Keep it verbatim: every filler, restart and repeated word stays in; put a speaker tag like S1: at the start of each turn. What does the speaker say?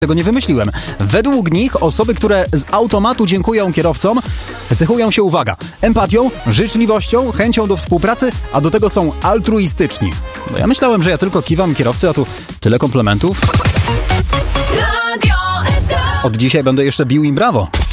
S1: Tego nie wymyśliłem. Według nich osoby, które z automatu dziękują kierowcom, cechują się, uwaga, empatią, życzliwością, chęcią do współpracy, a do tego są altruistyczni. Bo ja myślałem, że ja tylko kiwam kierowcy, a tu tyle komplementów. Od dzisiaj będę jeszcze bił im brawo.